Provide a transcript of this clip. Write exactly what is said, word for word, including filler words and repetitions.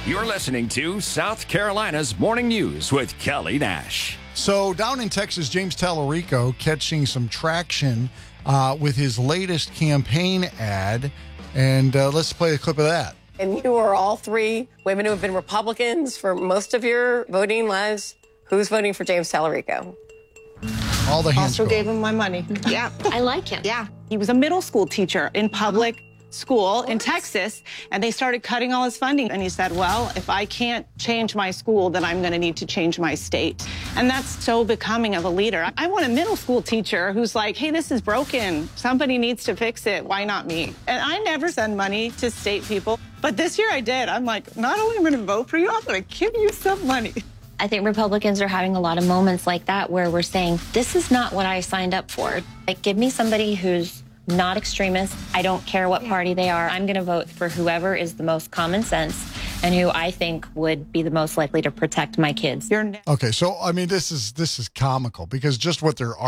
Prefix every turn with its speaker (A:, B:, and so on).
A: You're listening to South Carolina's Morning News with Kelly Nash.
B: So down in Texas, James Tallarico catching some traction uh, with his latest campaign ad. And uh, let's play a clip of that.
C: And you are all three women who have been Republicans for most of your voting lives. Who's voting for James Tallarico?
B: All the hands
D: Also
B: go
D: gave
B: up.
D: him my money. Yeah.
E: I like him.
D: Yeah.
F: He was a middle school teacher in public school in Texas, and they started cutting all his funding. And he said, well, if I can't change my school, then I'm going to need to change my state. And that's so becoming of a leader. I want a middle school teacher who's like, hey, this is broken. Somebody needs to fix it. Why not me? And I never send money to state people. But this year I did. I'm like, not only am I going to vote for you, I'm going to give you some money.
E: I think Republicans are having a lot of moments like that where we're saying, this is not what I signed up for. Like, give me somebody who's not extremist. I don't care what party they are. I'm going to vote for whoever is the most common sense and who I think would be the most likely to protect my kids.
F: You're
B: Okay, so, I mean, this is this is comical because just what they're